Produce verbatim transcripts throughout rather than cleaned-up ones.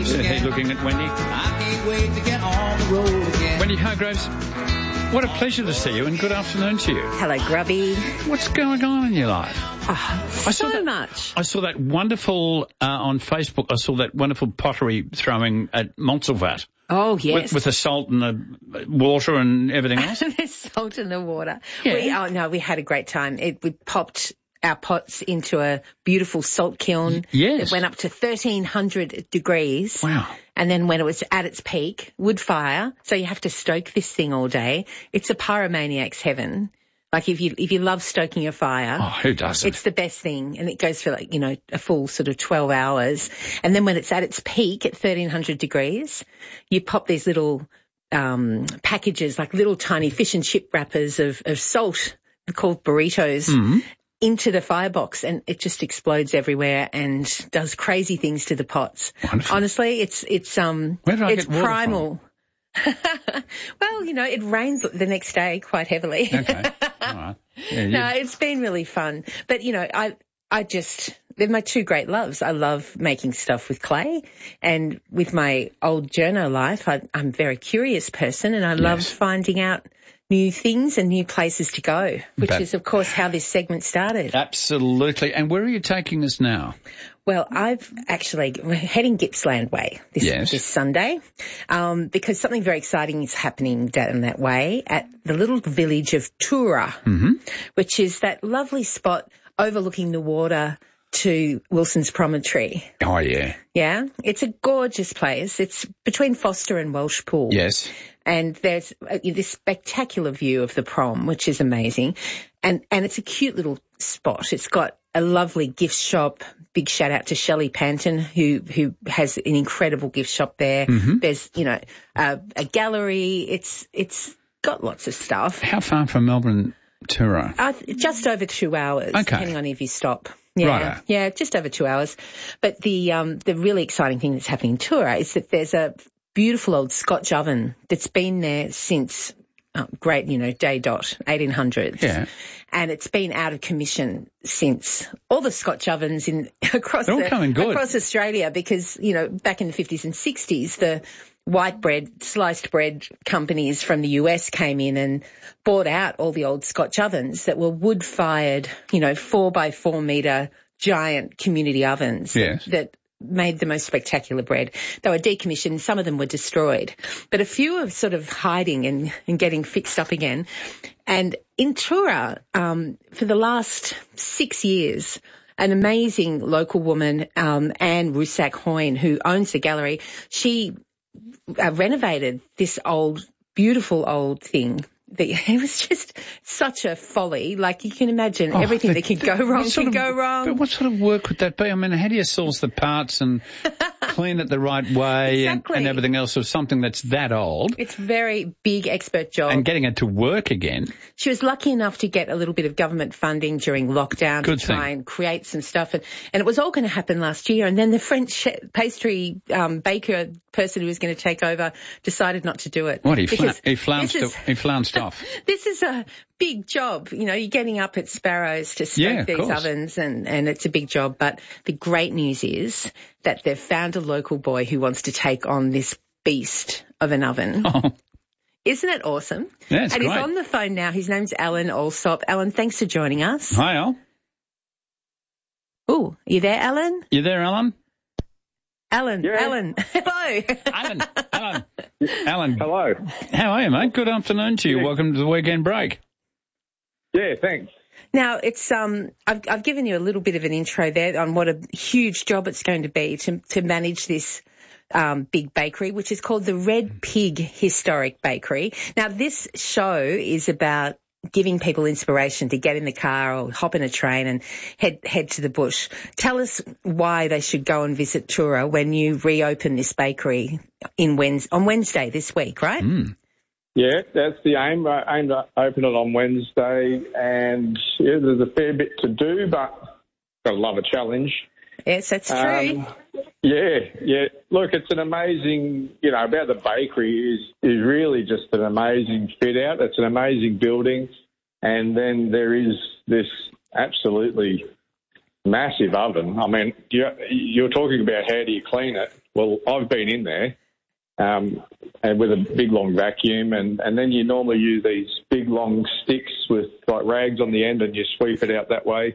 said he, looking at Wendy. I can't wait to get on the road again. Wendy Hargraves, what a pleasure to see you, and good afternoon to you. Hello, Grubby. What's going on in your life? Oh, I so saw that, much. I saw that wonderful, uh, on Facebook, I saw that wonderful pottery throwing at Montserrat. Oh, yes. With, with the salt and the water and everything else. There's salt in the water. Yeah. We, oh, no, we had a great time. It, we popped our pots into a beautiful salt kiln. Yes. It went up to thirteen hundred degrees. Wow. And then when it was at its peak, wood fire. So you have to stoke this thing all day. It's a pyromaniac's heaven. Like if you if you love stoking a fire. Oh, who doesn't? It's the best thing. And it goes for like, you know, a full sort of twelve hours. And then when it's at its peak at thirteen hundred degrees, you pop these little um packages, like little tiny fish and chip wrappers of, of salt called burritos. Mm-hmm. Into the firebox, and it just explodes everywhere and does crazy things to the pots. Wonderful. Honestly, it's it's um Where did I it's get water primal. Well, you know, it rained the next day quite heavily. Okay. All right. Yeah, you- No, it's been really fun. But you know, I I just they're my two great loves. I love making stuff with clay, and with my old journo life, I, I'm a very curious person, and I love Yes. finding out new things and new places to go, which But- is, of course, how this segment started. Absolutely. And where are you taking us now? Well, I've actually, we're heading Gippsland Way this, Yes. this Sunday, um, because something very exciting is happening down that way at the little village of Tura, Mm-hmm. which is that lovely spot overlooking the water to Wilson's Promontory. Oh, yeah. Yeah, it's a gorgeous place. It's between Foster and Welsh Pool. Yes. And there's uh, this spectacular view of the prom, which is amazing. And and it's a cute little spot. It's got a lovely gift shop. Big shout out to Shelley Panton, who who has an incredible gift shop there. Mm-hmm. There's, you know, a, a gallery. It's it's got lots of stuff. How far from Melbourne, Tura? Uh, just over two hours, Okay. depending on if you stop. Yeah, Righto. yeah, just over two hours. But the um the really exciting thing that's happening in Tura is that there's a beautiful old Scotch oven that's been there since, oh, great, you know, day dot, eighteen hundreds. Yeah. And it's been out of commission since. All the Scotch ovens in across They're all the, coming good. across Australia, because, you know, back in the fifties and sixties, the white bread, sliced bread companies from the U S came in and bought out all the old Scotch ovens that were wood-fired, you know, four by four metre giant community ovens Yes. that, that made the most spectacular bread. They were decommissioned. Some of them were destroyed, but a few are sort of hiding and, and getting fixed up again. And in Tura, um, for the last six years, an amazing local woman, um, Anne Rusak-Hoyne, who owns the gallery, she uh, renovated this old, beautiful old thing. The, it was just such a folly. Like, you can imagine Oh, everything the- that could the- go wrong what sort can of- go wrong. But what sort of work would that be? I mean, how do you source the parts and clean it the right way and, Exactly. and everything else of something that's that old? It's a very big expert job. And getting it to work again. She was lucky enough to get a little bit of government funding during lockdown Good to try thing. and create some stuff. And, and it was all going to happen last year. And then the French pastry um, baker person who was going to take over decided not to do it. What, he, fla- Because he, flounced, this is- he flounced off. This is a big job. You know, you're getting up at Sparrows to stoke Yeah, of these course. ovens, and, and it's a big job. But the great news is that they've found a local boy who wants to take on this beast of an oven. Oh, Isn't it awesome? yeah, it's and great. he's on the phone now. His name's Alan Allsop. Alan, thanks for joining us. Hi, Al. Oh, you there, Alan? You there, Alan? Alan, Yeah. Alan, hello. Alan, Alan, Alan. Hello. How are you, mate? Good afternoon to you. Yeah. Welcome to the weekend break. Yeah, thanks. Now, it's um, I've, I've given you a little bit of an intro there on what a huge job it's going to be to to manage this um, big bakery, which is called the Red Pig Historic Bakery. Now, this show is about giving people inspiration to get in the car or hop in a train and head head to the bush. Tell us why they should go and visit Tura when you reopen this bakery in Wednesday, on Wednesday this week, right? Mm. Yeah, that's the aim. I aim to open it on Wednesday, and yeah, there's a fair bit to do, but I love a challenge. Yes, that's true. Um, yeah, yeah. Look, it's an amazing, you know, about the bakery is is really just an amazing fit out. It's an amazing building, and then there is this absolutely massive oven. I mean, you're, you're talking about how do you clean it? well, I've been in there, um, and with a big long vacuum, and, and then you normally use these big long sticks with like rags on the end, and you sweep it out that way.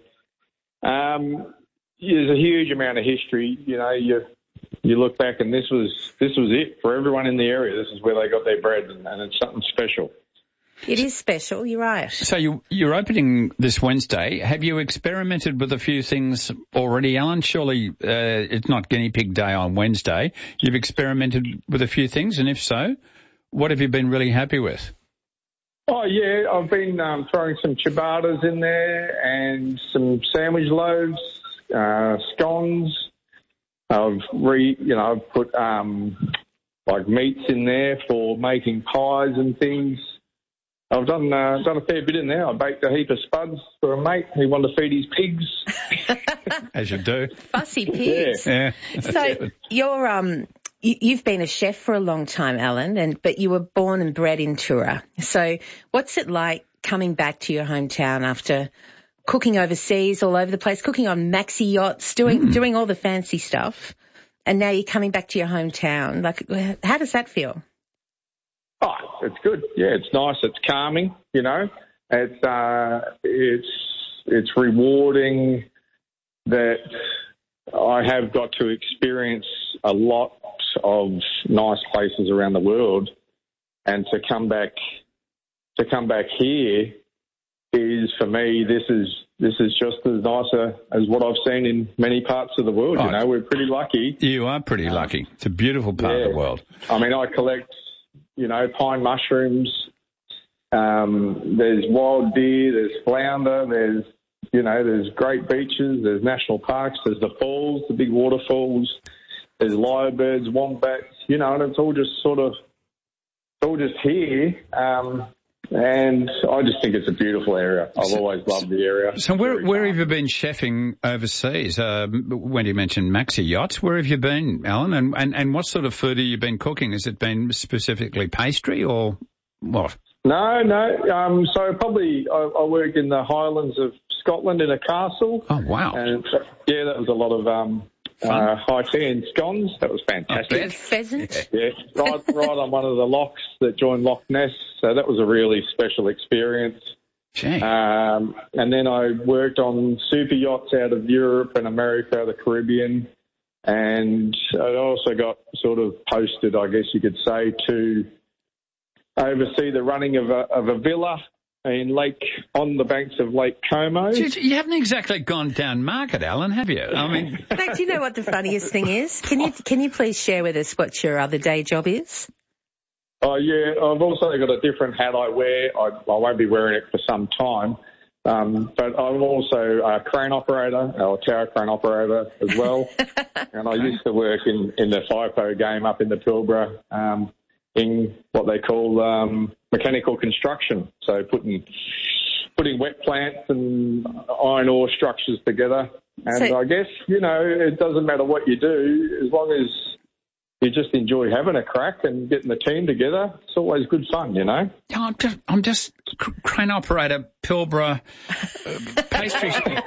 Um, there's a huge amount of history. You know, you you look back, and this was this was it for everyone in the area. This is where they got their bread, and, and it's something special. It is special, you're right. So you, you're opening this Wednesday. Have you experimented with a few things already, Alan? Surely uh, it's not guinea pig day on Wednesday. You've experimented with a few things, and if so, what have you been really happy with? Oh, yeah, I've been um, throwing some ciabattas in there and some sandwich loaves, uh, scones. I've re, you know, I've put um, like meats in there for making pies and things. I've done uh, done a fair bit in there. I baked a heap of spuds for a mate. He wanted to feed his pigs. As you do. Fussy pigs. Yeah. yeah. So you're um you, you've been a chef for a long time, Alan, and but you were born and bred in Tura. So what's it like coming back to your hometown after cooking overseas all over the place, cooking on maxi yachts, doing mm. doing all the fancy stuff, and now you're coming back to your hometown? Like, how does that feel? Oh, it's good. Yeah, it's nice. It's calming. You know, it's uh, it's it's rewarding that I have got to experience a lot of nice places around the world, and to come back to come back here is for me. This is this is just as nice a, as what I've seen in many parts of the world. Oh, you know, we're pretty lucky. You are pretty um, lucky. It's a beautiful part yeah. of the world. I mean, I collect. You know, pine mushrooms, um, there's wild deer, there's flounder, there's, you know, there's great beaches, there's national parks, there's the falls, the big waterfalls, there's lyrebirds, wombats, you know, and it's all just sort of, it's all just here. Um, and I just think it's a beautiful area. I've so, always loved the area. So where where have you been chefing overseas? Uh, when you mentioned maxi yachts, where have you been, Alan? And, and, and what sort of food have you been cooking? Has it been specifically pastry or what? No, no. Um, so probably I, I worked in the Highlands of Scotland in a castle. Oh, wow. And yeah, that was a lot of um, uh, high tea and scones. That was fantastic. Pheasant? Yeah, right, right on one of the locks that joined Loch Ness. So that was a really special experience. Um, and then I worked on super yachts out of Europe and America, the Caribbean. And I also got sort of posted, I guess you could say, to oversee the running of a, of a villa in Lake, on the banks of Lake Como. You haven't exactly gone down market, Alan, have you? I mean, no, do you know what the funniest thing is? Can you can you please share with us what your other day job is? Oh yeah, I've also got a different hat I wear. I, I won't be wearing it for some time, um, but I'm also a crane operator, or tower crane operator as well. And I used to work in in the FIFO game up in the Pilbara. Um, in what they call um, mechanical construction, so putting putting wet plants and iron ore structures together. And so, I guess, you know, it doesn't matter what you do, as long as you just enjoy having a crack and getting the team together, it's always good fun, you know. I'm just, I'm just crane operator, Pilbara, uh, pastry,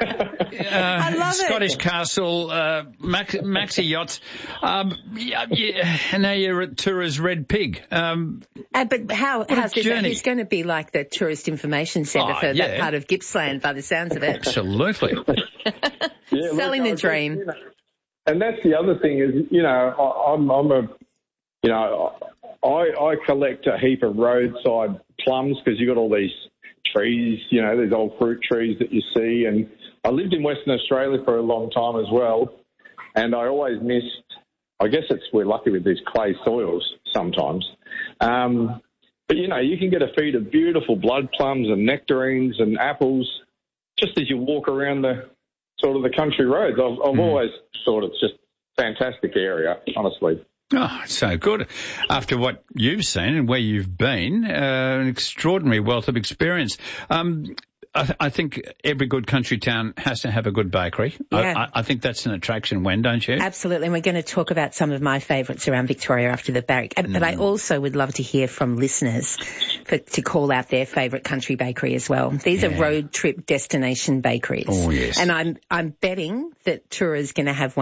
uh, Scottish it. Castle, uh, max, maxi yachts, um, yeah, yeah, and now you're at Tura's Red Pig. Um, uh, but how, how's this? It's going to be like the tourist information centre oh, for yeah. that part of Gippsland, by the sounds of it. Absolutely. yeah, Selling look, the dream. Think, you know, and that's the other thing is, you know, I, I'm, I'm a, you know, I, I collect a heap of roadside plums because you got all these trees, you know, these old fruit trees that you see. And I lived in Western Australia for a long time as well. And I always missed, I guess it's, we're lucky with these clay soils sometimes. Um, but, you know, you can get a feed of beautiful blood plums and nectarines and apples just as you walk around the, sort of the country roads. I've, I've mm. always thought it's just a fantastic area, honestly. Oh, so good. After what you've seen and where you've been, uh, an extraordinary wealth of experience. Um, I, th- I think every good country town has to have a good bakery. Yeah. I, I think that's an attraction, Wen, don't you? Absolutely. And we're going to talk about some of my favourites around Victoria after the break. Mm. But I also would love to hear from listeners for, to call out their favourite country bakery as well. These yeah. are road trip destination bakeries. Oh, yes. And I'm I'm betting that Tura's going to have one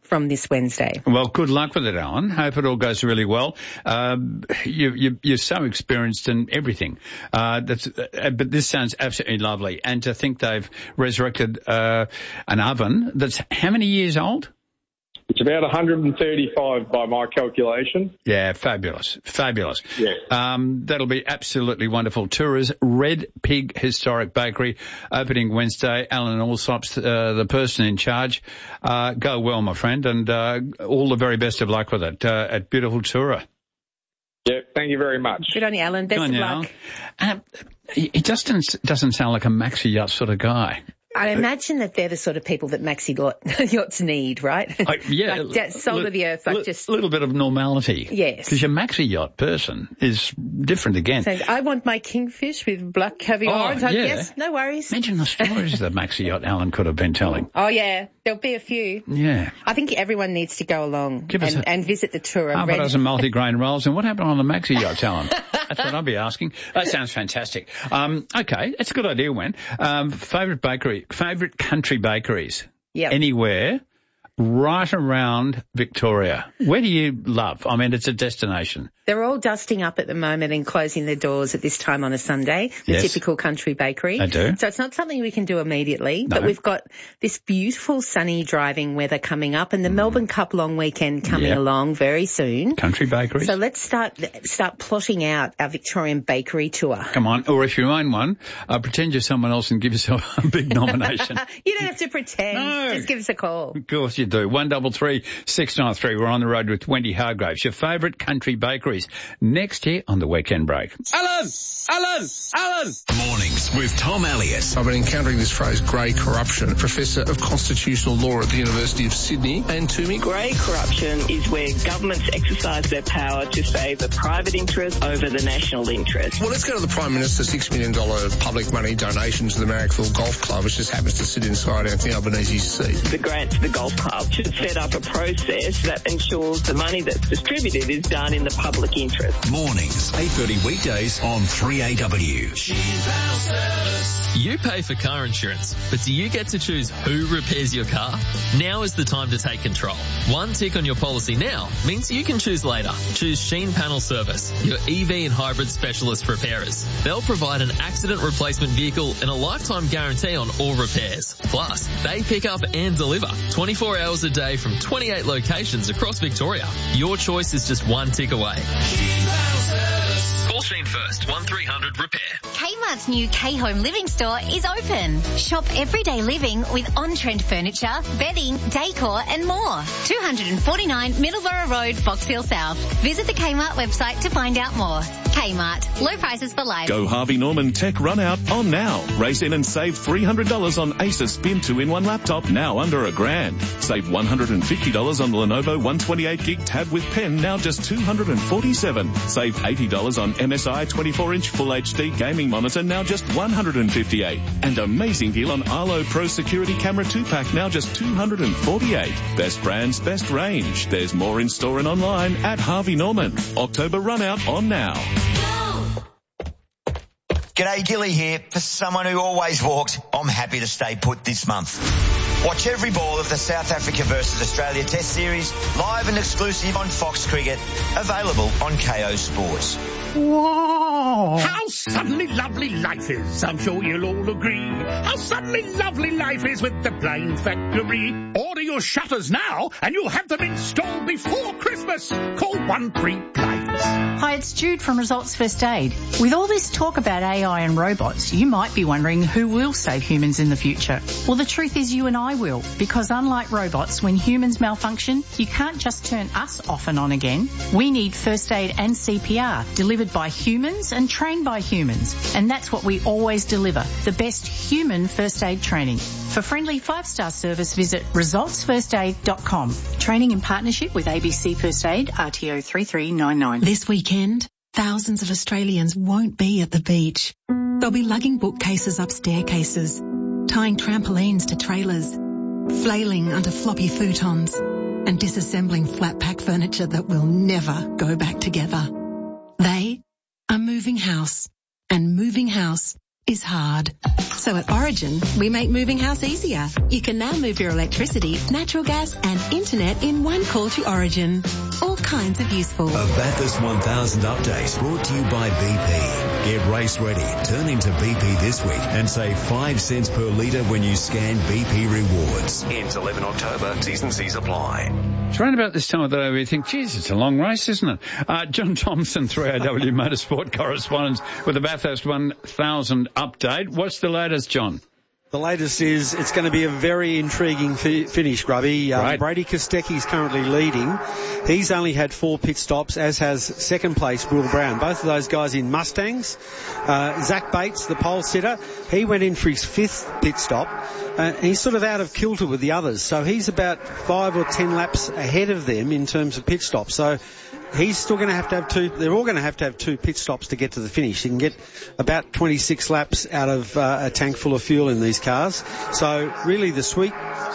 from this Wednesday. Well, good luck with it, Alan. Hope it all goes really well. Um, you, you, you're so experienced in everything. Uh, that's, uh, but this sounds absolutely lovely. And to think they've resurrected uh, an oven that's how many years old? It's about one hundred thirty-five by my calculation. Yeah, fabulous, fabulous. Yeah. Um, that'll be absolutely wonderful. Tours Red Pig Historic Bakery, opening Wednesday. Alan Allsop's uh, the person in charge. Uh, go well, my friend, and uh, all the very best of luck with it uh, at beautiful Tura. Yeah, thank you very much. Good on you, Alan. Best Good of on luck. you, Alan. Uh, he he just doesn't, doesn't sound like a maxi yacht sort of guy. I imagine that they're the sort of people that maxi yachts need, right? Uh, yeah. Like that salt li- of the earth, like li- just... A little bit of normality. Yes. Because your maxi yacht person is different again. So I want my kingfish with black caviar. Oh, So yeah. Yes, no worries. Imagine the stories that maxi yacht Alan could have been telling. Oh, yeah. There'll be a few. Yeah. I think everyone needs to go along Give us and, a- and visit the tour. Half a Red- dozen multi-grain rolls, and what happened on the maxi yacht, Alan? That's what I'd be asking. That sounds fantastic. Um, okay, that's a good idea, Wen. Um, favourite bakery, favourite country bakeries Yep. anywhere right around Victoria. Where do you love? I mean, it's a destination. They're all dusting up at the moment and closing their doors at this time on a Sunday, the Yes. typical country bakery. They do. So it's not something we can do immediately, but No. we've got this beautiful sunny driving weather coming up and the Melbourne Cup long weekend coming Yep. along very soon. Country bakeries. So let's start start plotting out our Victorian bakery tour. Come on, or if you own one, uh, pretend you're someone else and give yourself a big nomination. You don't have to pretend. No. Just give us a call. Of course you do. One double three six nine three. We're on the road with Wendy Hargraves. Your favourite country bakeries next year on the weekend break. Alan, Alan, Alan. Mornings with Tom Elliott. I've been encountering this phrase, grey corruption. Professor of Constitutional Law at the University of Sydney. And to me, grey corruption is where governments exercise their power to save the private interest over the national interest. Well, let's go to the Prime Minister's six million dollars public money donation to the Marrickville Golf Club, which just happens to sit inside Anthony Albanese's seat. The grant to the golf club should set up a process that ensures the money that's distributed is done in the public interest. Mornings, eight thirty weekdays on three A W. You pay for car insurance, but do you get to choose who repairs your car? Now is the time to take control. One tick on your policy now means you can choose later. Choose Sheen Panel Service, your E V and hybrid specialist repairers. They'll provide an accident replacement vehicle and a lifetime guarantee on all repairs. Plus, they pick up and deliver twenty-four hours a day from twenty-eight locations across Victoria. Your choice is just one tick away. Call Sheen first, one three hundred repair. Kmart's new K-Home Living Store is open. Shop everyday living with on-trend furniture, bedding, decor and more. two forty-nine Middleborough Road, Fox Hill South. Visit the Kmart website to find out more. Kmart, low prices for life. Go Harvey Norman Tech Run Out on now. Race in and save three hundred dollars on Asus Spin two in one laptop, now under a grand. Save one hundred fifty dollars on the Lenovo one twenty-eight gig tab with pen, now just two hundred forty-seven dollars. Save eighty dollars on M S I twenty-four inch Full H D gaming monitor, now just one hundred fifty-eight dollars. And amazing deal on Arlo Pro Security Camera two pack, now just two hundred forty-eight dollars. Best brands, best range. There's more in store and online at Harvey Norman. October Run Out on now. G'day, Gilly here. For someone who always walked, I'm happy to stay put this month. Watch every ball of the South Africa versus Australia Test Series live and exclusive on Fox Cricket, available on K O Sports. Whoa! How suddenly lovely life is, I'm sure you'll all agree. How suddenly lovely life is with the Blind Factory. Order your shutters now and you'll have them installed before Christmas. Call one three blinds. Hi, it's Jude from Results First Aid. With all this talk about A I and robots, you might be wondering who will save humans in the future. Well, the truth is you and I will, because unlike robots, when humans malfunction, you can't just turn us off and on again. We need first aid and C P R delivered by humans and trained by humans. And that's what we always deliver, the best human first aid training. For friendly five-star service, visit results first aid dot com. Training in partnership with A B C First Aid, R T O three three nine nine. This weekend, thousands of Australians won't be at the beach. They'll be lugging bookcases up staircases, tying trampolines to trailers, flailing under floppy futons, and disassembling flat-pack furniture that will never go back together. They are moving house, and moving house is hard. So at Origin, we make moving house easier. You can now move your electricity, natural gas and internet in one call to Origin. All kinds of useful. A Bathurst one thousand update brought to you by B P. Get race ready. Turn into B P this week and save five cents per litre when you scan B P Rewards. Ends eleven October. T's and C's apply. It's right about this time of the day we think, geez, it's a long race, isn't it? Uh, John Thompson, three A W Motorsport correspondent with the Bathurst one thousand update. What's the latest, John? The latest is it's going to be a very intriguing fi- finish, Grubby. Um, right. Brady Kostecki is currently leading. He's only had four pit stops, as has second place Will Brown. Both of those guys in Mustangs. Uh, Zach Bates, the pole sitter, he went in for his fifth pit stop. Uh, he's sort of out of kilter with the others, so he's about five or ten laps ahead of them in terms of pit stops. So he's still going to have to have two, they're all going to have to have two pit stops to get to the finish. You can get about twenty-six laps out of uh, a tank full of fuel in these cars. So really the sweet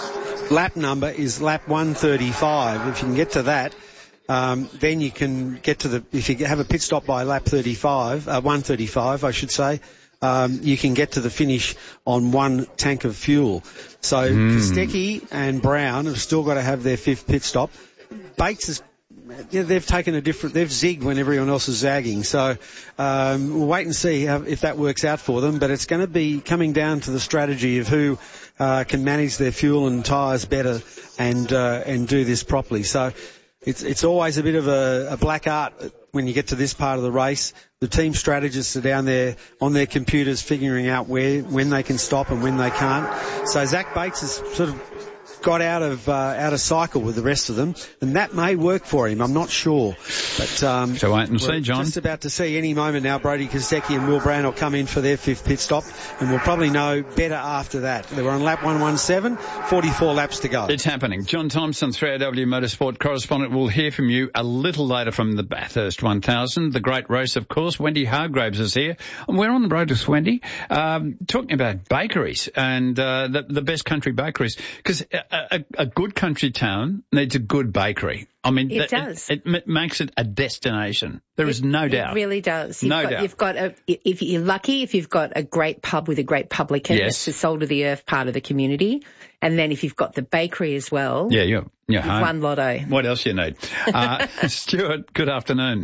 lap number is lap one thirty-five. If you can get to that, um, then you can get to the, if you have a pit stop by lap thirty-five, uh, one thirty-five I should say, um, you can get to the finish on one tank of fuel. So Mm. Kostecki and Brown have still got to have their fifth pit stop. Bates is Yeah, they've taken a different, they've zigged when everyone else is zagging. So um, we'll wait and see how, if that works out for them. But it's going to be coming down to the strategy of who uh, can manage their fuel and tyres better and uh, and do this properly. So it's it's always a bit of a, a black art when you get to this part of the race. The team strategists are down there on their computers figuring out where when they can stop and when they can't. So Zach Bates has sort of got out of uh, out of cycle with the rest of them, and that may work for him. I'm not sure, but um, so wait and we're see, John. Just about to see any moment now. Brady Kostecki and Will Brown will come in for their fifth pit stop, and we'll probably know better after that. They were on lap one seventeen, forty-four laps to go. It's happening. John Thompson, three A W Motorsport correspondent. We'll hear from you a little later from the Bathurst one thousand, the great race, of course. Wendy Hargraves is here, and we're on the road with Wendy, um, talking about bakeries and uh, the, the best country bakeries, because a, a, a good country town needs a good bakery. I mean, it th- does. It, it makes it a destination. There it, is no doubt. It really does. You've no got, doubt. You've got a, if you're lucky, if you've got a great pub with a great publican, yes. It's the salt of the earth part of the community. And then if you've got the bakery as well, yeah, you're, you're you've home. won lotto. What else you need? Uh, Stuart, good afternoon.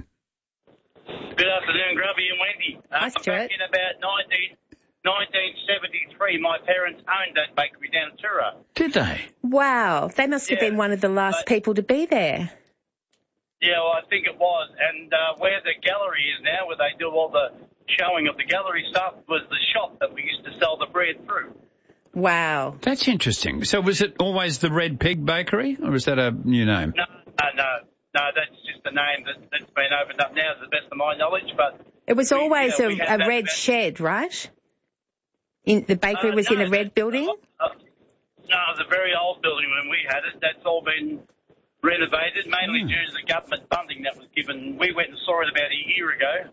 Good afternoon, Grubby and Wendy. Uh, Hi, Stuart. Back in about nineteen seventy-three, my parents owned that bakery down in Tura. Did they? Wow. They must have Yeah, been one of the last but- people to be there. Yeah, well, I think it was. And uh, where the gallery is now, where they do all the showing of the gallery stuff, was the shop that we used to sell the bread through. Wow. That's interesting. So was it always the Red Pig Bakery, or is that a new name? No, no, no, no that's just the name that, that's been opened up now, to the best of my knowledge. But It was we- always yeah, we had a, a that red about- shed, right? In, the bakery Uh, was in no, a red building? Uh, no, it was a very old building when we had it. That's all been renovated, mainly Hmm. due to the government funding that was given. We went and saw it about a year ago,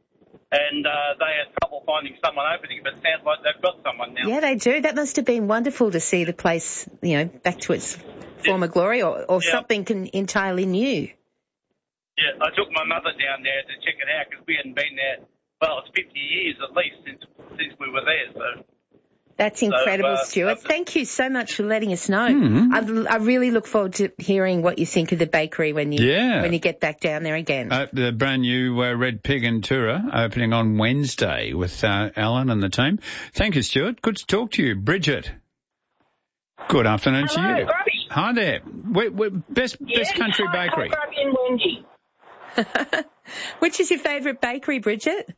and uh, they had trouble finding someone opening, but it sounds like they've got someone now. Yeah, they do. That must have been wonderful to see the place, you know, back to its former glory, or, or Yeah. something can, entirely new. Yeah, I took my mother down there to check it out because we hadn't been there, well, it's fifty years at least since since we were there, so... That's incredible, uh, Stuart. uh, Thank you so much for letting us know. Hmm. I, I really look forward to hearing what you think of the bakery when you Yeah. when you get back down there again. Uh, the brand new uh, Red Pig in Tura opening on Wednesday with uh, Alan and the team. Thank you, Stuart. Good to talk to you. Bridget. Good afternoon Hello, to you. Grubby. Hi there. We're, we're best Yeah, best country hi, bakery. Hi, Grubby and Wendy. Which is your favourite bakery, Bridget?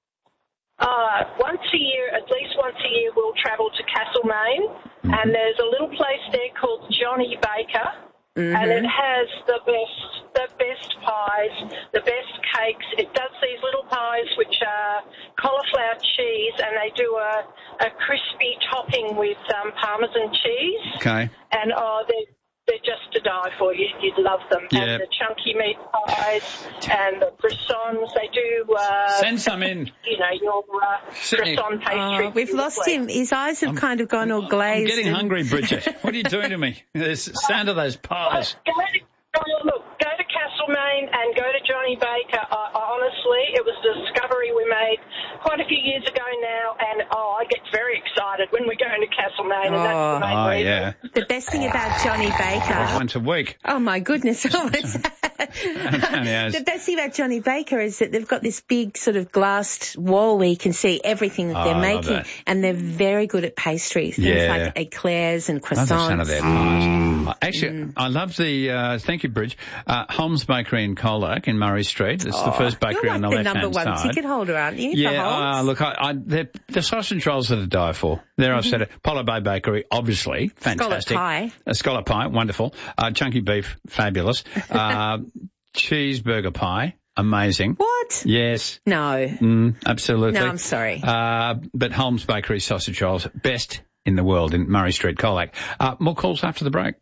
Uh, once a year, at least once a year, we'll travel to Castlemaine, mm-hmm. and there's a little place there called Johnny Baker, mm-hmm. and it has the best, the best pies, the best cakes. It does these little pies which are cauliflower cheese, and they do a, a crispy topping with um, Parmesan cheese. Okay. And oh, they're They're just to die for. You, you'd love them. Yeah. And the chunky meat pies and the croissants. They do... Uh, Send some in. You know, your uh, croissant pastry. Oh, we've lost him. His eyes have I'm, kind of gone all glazed. I'm getting and... hungry, Bridget. What are you doing to me? The sound of those pies. Go to, look, go to Castlemaine and go to Johnny Baker. I, I, honestly, it was a discovery we made quite a few years ago now, and oh, I get very excited when we're going to Castlemaine, and that's the main Oh, reason. yeah. The best thing about Johnny Baker. Once a week. Oh my goodness! Oh, it's- the best thing about Johnny Baker is that they've got this big sort of glassed wall where you can see everything that Oh, they're I love making, that. and they're very good at pastries, things Yeah. like eclairs and I love the sound of croissants. their pies. Actually, I love the, uh, thank you, Bridge, uh, Holmes Bakery in Colac in Murray Street. It's the Oh, first bakery you're on like the the left-hand number one side. ticket holder, aren't you? for Yeah, Holmes? uh, look, I, I, they're, the sausage rolls are to die for. There I've said it. Polo Bay Bakery, obviously, fantastic. pie. A scallop pie, wonderful. Uh, chunky beef, fabulous. Uh, cheeseburger pie, amazing. What? Yes. No. Mm, absolutely. No, I'm sorry. Uh, but Holmes Bakery sausage rolls, best in the world in Murray Street, Colac. Uh, more calls after the break.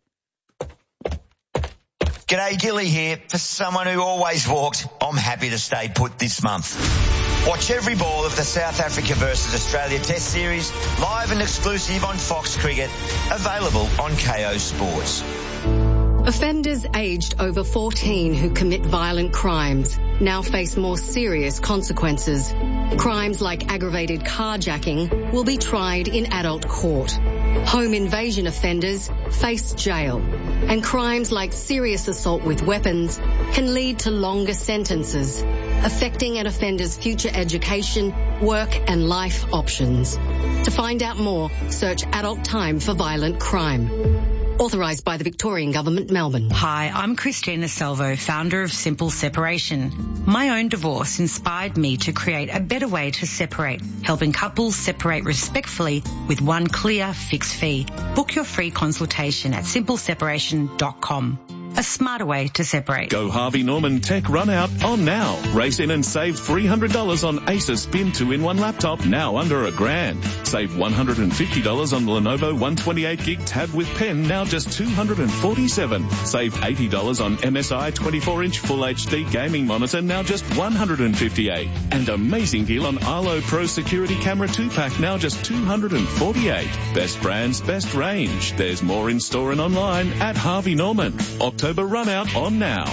G'day, Gilly here. For someone who always walked, I'm happy to stay put this month. Watch every ball of the South Africa versus Australia Test Series live and exclusive on Fox Cricket, available on K O Sports. Offenders aged over fourteen who commit violent crimes now face more serious consequences. Crimes like aggravated carjacking will be tried in adult court. Home invasion offenders face jail. And crimes like serious assault with weapons can lead to longer sentences, affecting an offender's future education, work and life options. To find out more, search Adult Time for Violent Crime. Authorised by the Victorian Government, Melbourne. Hi, I'm Christina Salvo, founder of Simple Separation. My own divorce inspired me to create a better way to separate, helping couples separate respectfully with one clear fixed fee. Book your free consultation at simple separation dot com. A smarter way to separate. Go Harvey Norman Tech Run Out on now. Race in and save three hundred dollars on Asus Spin two in one laptop, now under a grand. Save one hundred fifty dollars on the Lenovo one twenty-eight gig tab with pen, now just two hundred forty-seven dollars. Save eighty dollars on M S I twenty-four inch Full H D gaming monitor, now just one hundred fifty-eight dollars. And amazing deal on Arlo Pro Security Camera two pack, now just two hundred forty-eight dollars. Best brands, best range. There's more in store and online at Harvey Norman. October Run Out on now.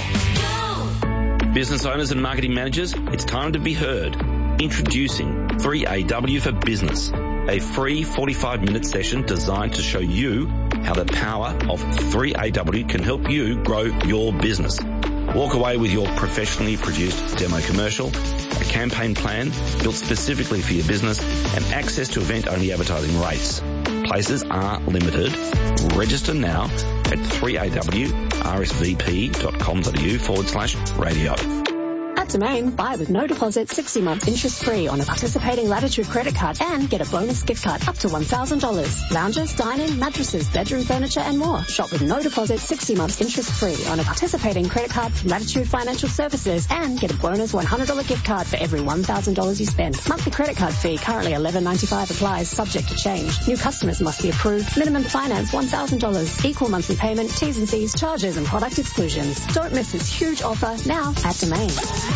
Business owners and marketing managers, it's time to be heard. Introducing three A W for Business, a free forty-five minute session designed to show you how the power of three A W can help you grow your business. Walk away with your professionally produced demo commercial, a campaign plan built specifically for your business, and access to event-only advertising rates. Places are limited. Register now at three A W R S V P dot com dot A U forward slash radio. At Domain, buy with no deposit, sixty months interest free on a participating Latitude credit card and get a bonus gift card up to one thousand dollars. Lounges, dining, mattresses, bedroom furniture and more. Shop with no deposit, sixty months interest free on a participating credit card from Latitude Financial Services and get a bonus one hundred dollars gift card for every one thousand dollars you spend. Monthly credit card fee currently eleven ninety-five applies, subject to change. New customers must be approved. Minimum finance one thousand dollars. Equal monthly payment, T's and C's, charges and product exclusions. Don't miss this huge offer now at Domain.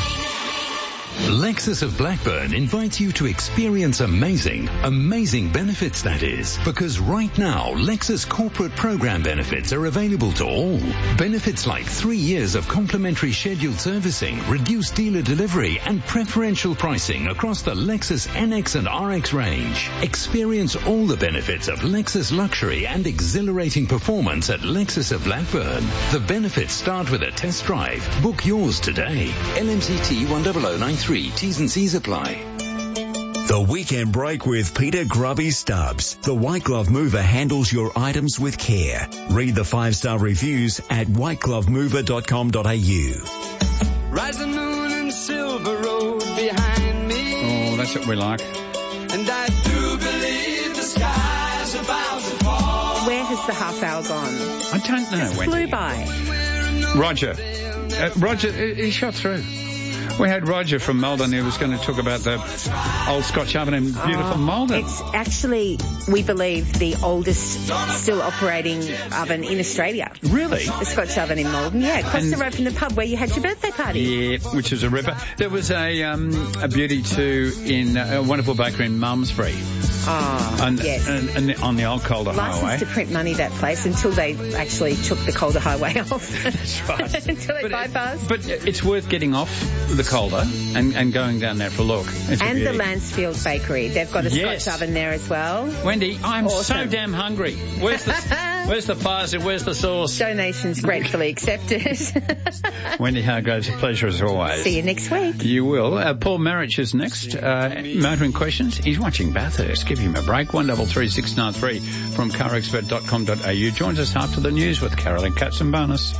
Lexus of Blackburn invites you to experience amazing, amazing benefits, that is. Because right now, Lexus corporate program benefits are available to all. Benefits like three years of complimentary scheduled servicing, reduced dealer delivery, and preferential pricing across the Lexus N X and R X range. Experience all the benefits of Lexus luxury and exhilarating performance at Lexus of Blackburn. The benefits start with a test drive. Book yours today. L M C T one zero zero nine three. T's and C's apply. The Weekend Break with Peter Grubby Stubbs. The White Glove Mover handles your items with care. Read the five-star reviews at white glove mover dot com dot A U. Rising moon and silver road behind me. Oh, that's what we like. And I do believe the sky's about to fall. Where has the half hour gone? I don't know. It flew by. Roger. Uh, Roger, he shot through. We had Roger from Malden who was going to talk about the old Scotch oven in beautiful Oh, Malden. It's actually, we believe, the oldest still operating oven in Australia. Really? The Scotch oven in Malden, yeah, across And- the road from the pub where you had your birthday party. Yeah, which is a ripper. There was a um, a beauty too in a wonderful bakery in Malmesbury. Oh, and, yes. and, and on the old Calder Licensed Highway. to print money, that place, until they actually took the Calder Highway off. That's right. Until they bypassed. But it's worth getting off the Calder and, and going down there for a look. It's and a the Lansfield Bakery. They've got a Yes. Scotch oven there as well. Wendy, I'm so Awesome. damn hungry. Where's the Where's the pasta? Where's the sauce? Donations gratefully accepted. Wendy Hargraves, a pleasure as always. See you next week. You will. Uh, Paul Marich is next. Uh, motoring questions. He's watching Bathurst. Give him a break. One double three six nine three from car expert dot com dot a u. Joins us after the news with Carolyn Katzenbarnes.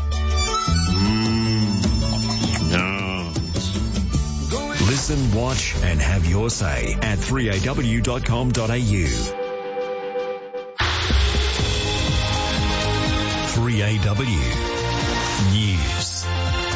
Listen, watch and have your say at three a w dot com dot a u. three A W News.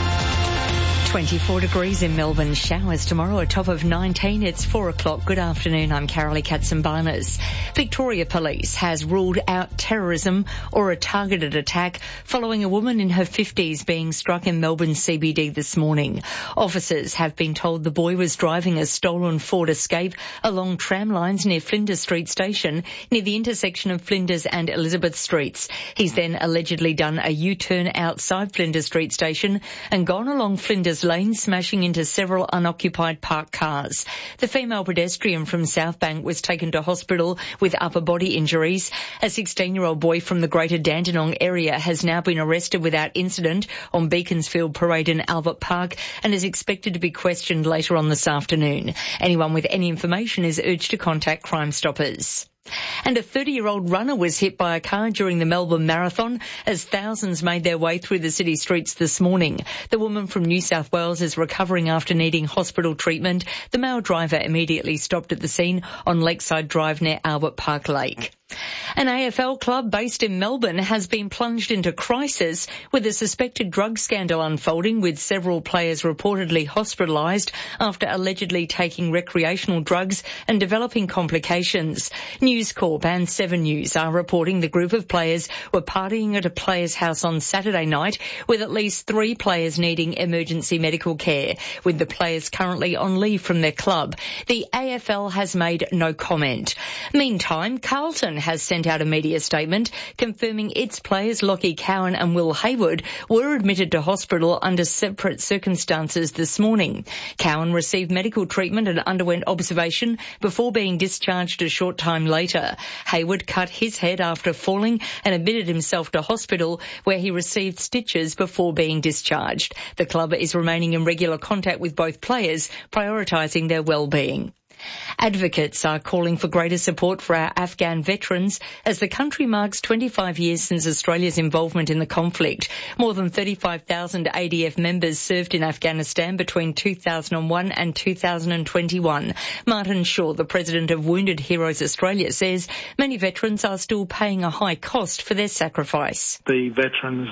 twenty-four degrees in Melbourne. Showers tomorrow, a top of nineteen. It's four o'clock. Good afternoon. I'm Carolee Katzenbarnes. Victoria Police has ruled out terrorism or a targeted attack following a woman in her fifties being struck in Melbourne C B D this morning. Officers have been told the boy was driving a stolen Ford Escape along tram lines near Flinders Street Station, near the intersection of Flinders and Elizabeth Streets. He's then allegedly done a U-turn outside Flinders Street Station and gone along Flinders Lane, smashing into several unoccupied parked cars. The female pedestrian from Southbank was taken to hospital with upper body injuries. A sixteen-year-old boy from the Greater Dandenong area has now been arrested without incident on Beaconsfield Parade in Albert Park and is expected to be questioned later on this afternoon. Anyone with any information is urged to contact Crime Stoppers. And a thirty-year-old runner was hit by a car during the Melbourne Marathon as thousands made their way through the city streets this morning. The woman from New South Wales is recovering after needing hospital treatment. The male driver immediately stopped at the scene on Lakeside Drive near Albert Park Lake. An A F L club based in Melbourne has been plunged into crisis with a suspected drug scandal unfolding, with several players reportedly hospitalised after allegedly taking recreational drugs and developing complications. News Corp and Seven News are reporting the group of players were partying at a player's house on Saturday night, with at least three players needing emergency medical care, with the players currently on leave from their club. The A F L has made no comment. Meantime, Carlton has sent out a media statement confirming its players Lockie Cowan and Will Hayward were admitted to hospital under separate circumstances this morning. Cowan received medical treatment and underwent observation before being discharged a short time later. Hayward cut his head after falling and admitted himself to hospital, where he received stitches before being discharged. The club is remaining in regular contact with both players, prioritising their well-being. Advocates are calling for greater support for our Afghan veterans as the country marks twenty-five years since Australia's involvement in the conflict. More than thirty-five thousand A D F members served in Afghanistan between two thousand one and two thousand twenty-one. Martin Shaw, the president of Wounded Heroes Australia, says many veterans are still paying a high cost for their sacrifice. The veterans